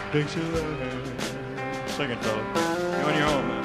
Dixieland. Sing it, fella. You on your own, man.